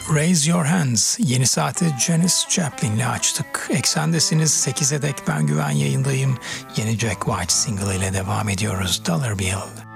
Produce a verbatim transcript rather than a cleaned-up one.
Raise Your Hands. Yeni saati Janis Joplin'le açtık. Eksendesiniz. sekize dek ben Güven yayındayım. Yeni Jack White single ile devam ediyoruz. Dollar Bill.